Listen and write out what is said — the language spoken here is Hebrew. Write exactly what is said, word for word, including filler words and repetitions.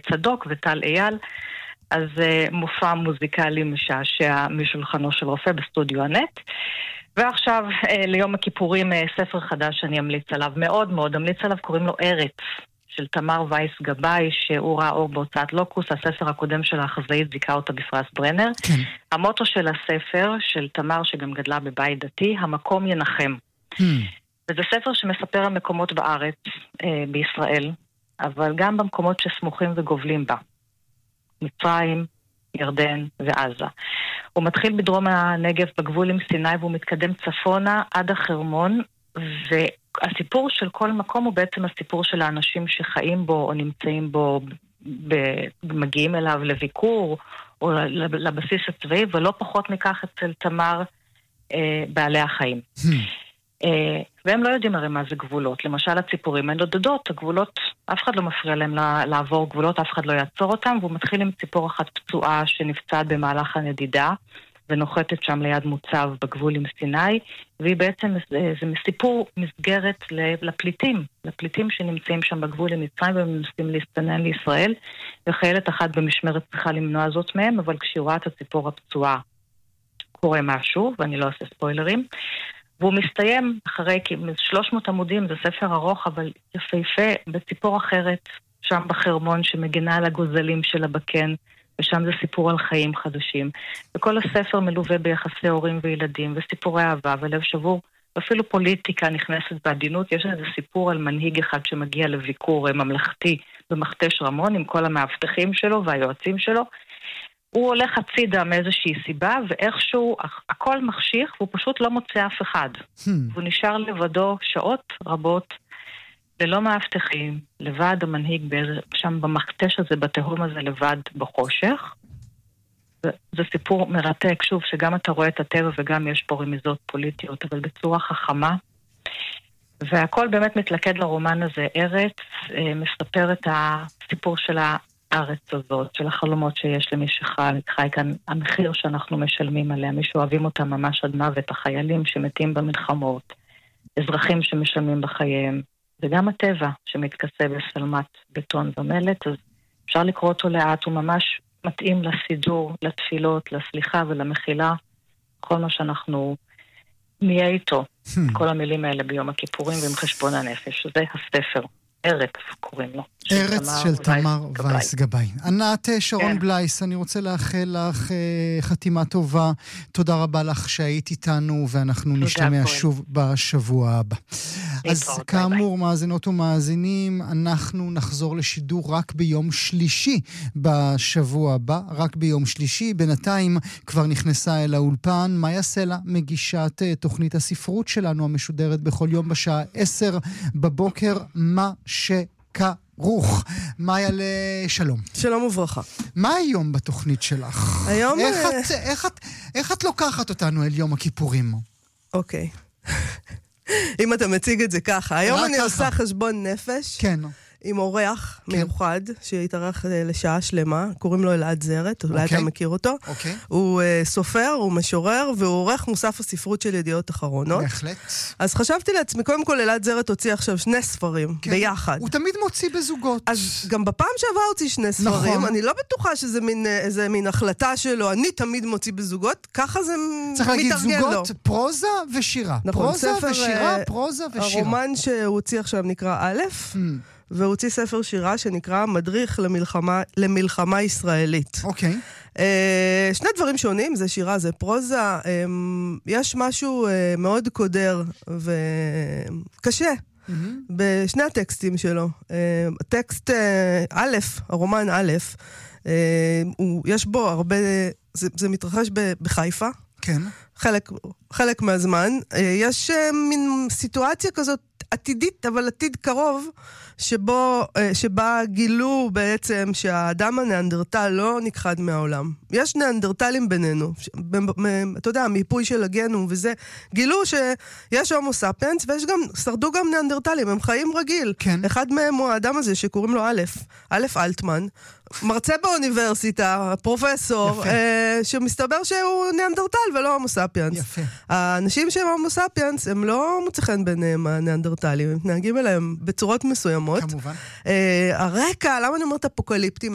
צדוק וטל אייל, אז uh, מופע מוזיקלי משעשע משולחנו של רופא בסטודיו הנט. ועכשיו uh, ליום הכיפורים uh, ספר חדש שאני אמליץ עליו, מאוד מאוד אמליץ עליו, קוראים לו ארץ, של תמר וייס גבאי, שהוא ראה אור בהוצאת לוקוס, הספר הקודם של האחזאית זיכה אותה בפרס ברנר. כן. המוטו של הספר, של תמר שגם גדלה בבית דתי, המקום ינחם. Hmm. וזה ספר שמספר על מקומות בארץ, אה, בישראל, אבל גם במקומות שסמוכים וגובלים בה. מצרים, ירדן ועזה. הוא מתחיל בדרום הנגב בגבול עם סיני, והוא מתקדם צפונה עד החרמון, והסיפור של כל מקום הוא בעצם הסיפור של האנשים שחיים בו או נמצאים בו, מגיעים אליו לביקור או לבסיס הצבאי, ולא פחות מכך אצל תמר אה, בעלי החיים. אה, והם לא יודעים הרי מה זה גבולות. למשל הציפורים הן נודדות, הגבולות, אף אחד לא מפריע להם לעבור גבולות, אף אחד לא יעצור אותם, והוא מתחיל עם ציפור אחת פצועה שנפצעת במהלך הנדידה, ונוחתת שם ליד מוצב בגבול עם סיני, והיא בעצם, זה סיפור מסגרת לפליטים, לפליטים שנמצאים שם בגבול עם מצרים, ומנסים להסתנן לישראל, וחיילת אחת במשמרת צריכה למנוע זאת מהם, אבל כשהיא רואה את הציפור הפצועה, קורה משהו, ואני לא עושה ספוילרים, והוא מסתיים אחרי שלוש מאות עמודים, זה ספר ארוך, אבל יפהפה, בציפור אחרת, שם בחרמון, שמגינה על הגוזלים שלה בקן, ושם זה סיפור על חיים חדשים. וכל הספר מלווה ביחסי הורים וילדים, וסיפורי אהבה ולב שבור, ואפילו פוליטיקה נכנסת בעדינות. יש איזה סיפור על מנהיג אחד שמגיע לביקור ממלכתי במכתש רמון, עם כל המאבטחים שלו והיועצים שלו. הוא הולך הצידה מאיזושהי סיבה, ואיכשהו הכל מחשיך, והוא פשוט לא מוצא אף אחד. Hmm. הוא נשאר לבדו שעות רבות, ללא מאבטחים, לבד המנהיג שם במכתש הזה, בתהום הזה, לבד בחושך. זה, זה סיפור מרתק, שוב, שגם אתה רואה את הטבע וגם יש פה רמיזות פוליטיות, אבל בצורה חכמה. והכל באמת מתלכד לרומן הזה. ארץ מספר את הסיפור של הארץ הזאת, של החלומות שיש למי שחי, חי כאן, המחיר שאנחנו משלמים עליה, מי שאוהבים אותם ממש עד מוות, החיילים שמתים במלחמות, אזרחים שמשלמים בחייהם, וגם הטבע שמתכסה בסלמת בטון ומלט, אז אפשר לקרוא אותו לאט, הוא ממש מתאים לסידור, לתפילות, לסליחה ולמחילה, כל מה שאנחנו נהיה איתו, כל המילים האלה ביום הכיפורים ועם חשבון הנפש, זה הספר, ארץ קוראים לו. ארץ של תמר וייס גבאי. ענת שרון בלייס, אני רוצה לאחל לך חתימה טובה, תודה רבה לך שהיית איתנו, ואנחנו נשתמע שוב בשבוע הבא. אז כאמור, מאזינות ומאזינים, אנחנו נחזור לשידור רק ביום שלישי בשבוע הבא, רק ביום שלישי. בינתיים כבר נכנסה אל האולפן מאיה סלע, מגישת תוכנית הספרות שלנו המשודרת בכל יום בשעה עשר בבוקר, מה שכרוך. מאיה, לשלום. שלום וברכה. מה היום בתוכנית שלך? היום... איך את, איך את, איך את לוקחת אותנו אל יום הכיפורים? אוקיי. אם אתה מציג את זה ככה. היום אני עושה חשבון נפש. כן. עם אורח מיוחד, שהתארח לשעה שלמה, קוראים לו אלעד זרת, אולי אתה מכיר אותו. הוא סופר, הוא משורר, והוא עורך מוסף הספרות של ידיעות אחרונות. בהחלט. אז חשבתי לעצמי, קודם כל אלעד זרת הוציא עכשיו שני ספרים, ביחד. הוא תמיד מוציא בזוגות. אז גם בפעם שעברה הוציא שני ספרים, אני לא בטוחה שזה איזה מין החלטה שלו, אני תמיד מוציא בזוגות, ככה זה מתארגן לו. צריך להגיד זוגות, פרוזה ושירה. פרוזה ושירה, פרוזה ושירה. הרומן שהוא הוציא עכשיו נקרא א', והוא הוציא ספר שירה שנקרא מדריך למלחמה, למלחמה ישראלית. אוקיי. Okay. Uh, שני דברים שונים, זה שירה, זה פרוזה. Um, יש משהו uh, מאוד קודר וקשה mm-hmm. בשני הטקסטים שלו. Uh, הטקסט uh, א', הרומן א', uh, הוא, יש בו הרבה, זה, זה מתרחש ב, בחיפה. כן. חלק, חלק מהזמן. Uh, יש uh, מין סיטואציה כזאת עתידית, אבל עתיד קרוב, שבו, שבה גילו בעצם שהאדם הנאנדרטל לא נכחד מהעולם. יש נאנדרטלים בינינו, אתה יודע, מיפוי של הגנום וזה, גילו שיש הומו ספיאנס, ויש גם, שרדו גם נאנדרטלים, הם חיים רגיל. כן. אחד מהם הוא האדם הזה שקוראים לו א', א' אלטמן, מרצה באוניברסיטה, פרופסור, אה, שמסתבר שהוא נאנדרטל ולא הומו ספיאנס. יפה. האנשים שהם הומו ספיאנס, הם לא מוצא חן ביניהם הנאנדרטלים, הם מתנהגים אליהם בצורות מסוימות. כמובן. אה, הרקע, למה אני אומרת אפוקליפטי?